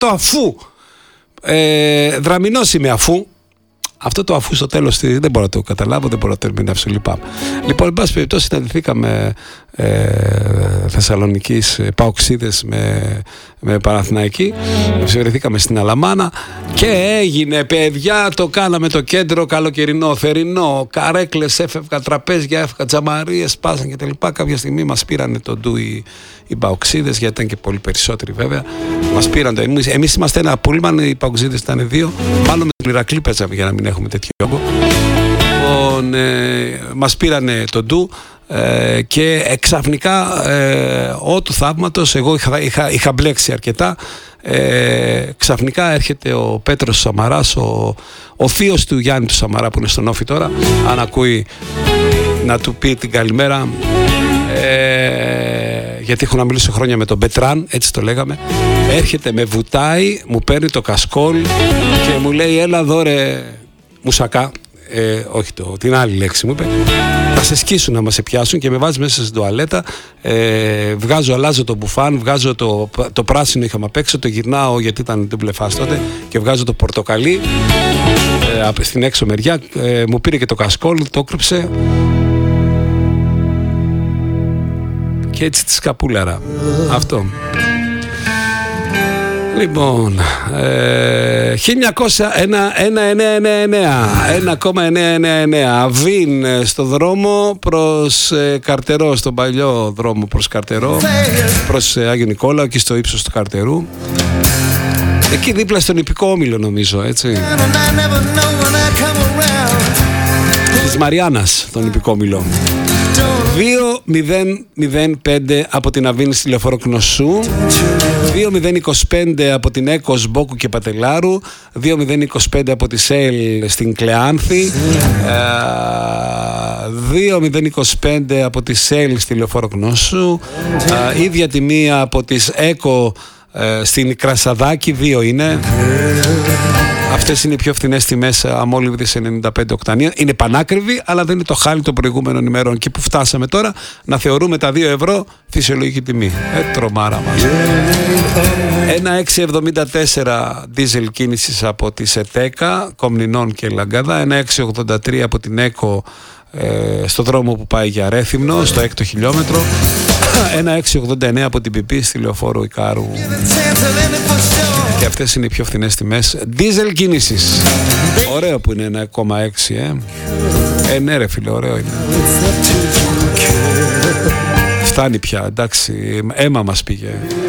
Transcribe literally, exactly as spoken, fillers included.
το αφού. Ε, δραμηνός είμαι αφού. Αυτό το αφού στο τέλος δεν μπορώ να το καταλάβω, δεν μπορώ να το ερμηνεύσω, λυπάμαι. Λοιπόν, εν πάση περιπτώσει, συναντηθήκαμε ε, Θεσσαλονικής Παοξίδες με, με Παναθηναϊκή. Βρεθήκαμε στην Αλαμάνα και έγινε, παιδιά, το κάναμε το κέντρο καλοκαιρινό, θερινό. Καρέκλες έφευγαν, τραπέζια έφευγαν, τζαμαρίες σπάσαν κτλ. Κάποια στιγμή μας πήρανε το ντου οι, οι Παοξίδες, γιατί ήταν και πολύ περισσότεροι βέβαια. Μας πήραν το. Εμείς, εμείς είμαστε ένα πούλμαν, οι Παοξίδες ήταν δύο. Μάλλον με τον Ηρακλή παίζαμε για να μην έχουμε τέτοιο όγκο. Λοιπόν, ε, μας πήρανε το ντου ε, και ξαφνικά ε, ό του θαύματος, εγώ είχα, είχα, είχα μπλέξει αρκετά. Ε, ξαφνικά έρχεται ο Πέτρος Σαμαράς, ο, ο θείος του Γιάννη του Σαμαρά που είναι στον Όφη τώρα, αν ακούει να του πει την καλημέρα. Ε, γιατί έχω να μιλήσω χρόνια με τον Μπετράν, έτσι το λέγαμε. Έρχεται, με βουτάει, μου παίρνει το κασκόλ και μου λέει, έλα εδώ ρε μουσακά, ε, όχι το, την άλλη λέξη μου είπε, θα σε σκίσουν να μας σε πιάσουν, και με βάζει μέσα στην τουαλέτα. ε, βγάζω, αλλάζω το μπουφάν, βγάζω το, το πράσινο είχαμε απ' έξω, το γυρνάω γιατί ήταν ντουμπλε φας τότε, και βγάζω το πορτοκαλί ε, στην έξω μεριά. ε, μου πήρε και το κασκόλ, το κρύψε και έτσι τη σκαπούλαρα. Αυτό. Λοιπόν, ε, χίλια εννιακόσια ένα κόμμα εννιακόσια ενενήντα εννέα Αβίν στο δρόμο προς ε, Καρτερό, στον παλιό δρόμο προς Καρτερό, προς ε, Άγιο Νικόλαο, εκεί στο ύψος του Καρτερού, εκεί δίπλα στον Ιππικό Όμιλο νομίζω, έτσι, της Μαριάννας, τον Ιππικό Όμιλο. δύο μηδέν μηδέν πέντε από την Αβίνη στη Λεωφόρο Κνωσού, δύο μηδέν είκοσι πέντε από την Έκος Μπόκου και Πατελάρου, δύο μηδέν είκοσι πέντε από τη ΣΕΛ στην Κλεάνθη, δύο μηδέν είκοσι πέντε από τη ΣΕΛ στη Λεωφόρο Κνωσού, ίδια τιμή από τις ΕΚΟ στην Κρασαδάκη, δύο είναι. Αυτές είναι οι πιο φθηνές τιμές αμόλυβδης ενενήντα πέντε οκτανία. Είναι πανάκριβη, αλλά δεν είναι το χάλι των προηγούμενων ημερών. Και που φτάσαμε τώρα να θεωρούμε τα δύο ευρώ φυσιολογική τιμή. Ε, τρομάρα μας. ένα έξι εβδομήντα τέσσερα δίζελ κίνησης από τη ΣΕΤΕΚΑ, Κομνηνών και Λαγκαδά. ένα έξι ογδόντα τρία από την ΕΚΟ ε, στο δρόμο που πάει για Ρέθυμνο, στο έκτο χιλιόμετρο. ένα έξι ογδόντα εννέα από την Πιπί στη Λεωφόρο Ικάρου. Και αυτές είναι οι πιο φθηνές τιμές δίζελ κίνησης. Ωραίο που είναι ένα κόμμα έξι, ε. Ε, ναι ρε φίλε, ωραίο είναι. Φτάνει πια, εντάξει, αίμα μας πήγε.